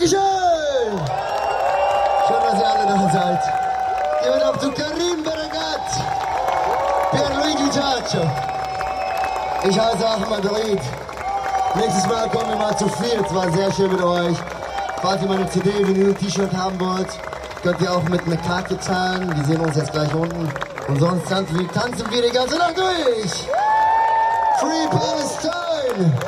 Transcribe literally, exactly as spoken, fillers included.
Dankeschön! Schön, dass ihr alle da seid. Geben ab zu Karim Baragat, Pierluigi Ciaccio. Ich heiße Ahmad Reid. Nächstes Mal kommen wir mal zu viert. Es war sehr schön mit euch. Falls ihr meine C D, Vinyl, T-Shirt haben wollt, könnt ihr auch mit einer Karte zahlen. Wir sehen uns jetzt gleich unten. Und sonst tanzen wir, tanzen wir die ganze Nacht durch. Free Palestine!